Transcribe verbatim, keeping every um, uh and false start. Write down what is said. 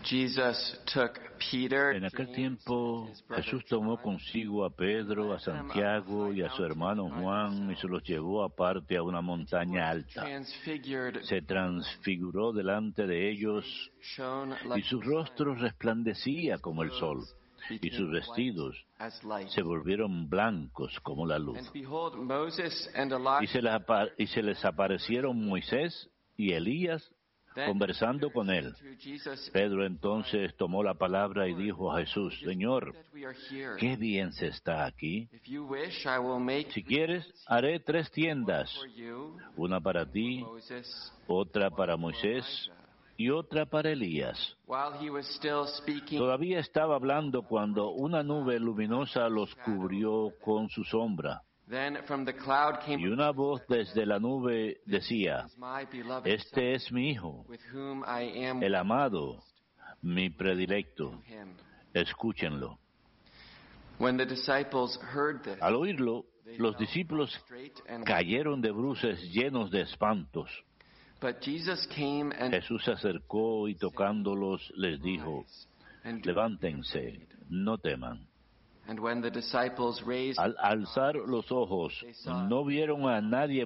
Jesus took Peter, En aquel James, tiempo and his brother Jesús tomó John, consigo a Pedro, a Santiago y a su hermano Juan y se los llevó aparte a una montaña alta. transfigured, Se transfiguró delante de ellos shone y like su the sun, rostro resplandecía como el sol y sus vestidos as light. se volvieron blancos como la luz. And behold, Moses and Y Elijah se les, apa- y se les aparecieron Moisés y Elías then conversando con él. to Jesus, Pedro entonces tomó la palabra y dijo a Jesús: Señor, that we are here. qué bien se está aquí. If you wish, I will make Si quieres, haré tres tiendas, for you una para ti, Moses. otra para Moisés y otra para Elías. While he was still speaking, Todavía estaba hablando cuando una nube luminosa los cubrió con su sombra. then from the cloud came Y una voz desde la nube decía: my beloved Este es mi Hijo, with whom I am el amado, mi predilecto. him. Escúchenlo. When the disciples heard this, Al oírlo, los discípulos straight and cayeron de bruces llenos de espantos. but Jesus came and Jesús se acercó y tocándolos les dijo: and Levántense, no teman. and when the disciples raised Al alzar los ojos, no vieron a nadie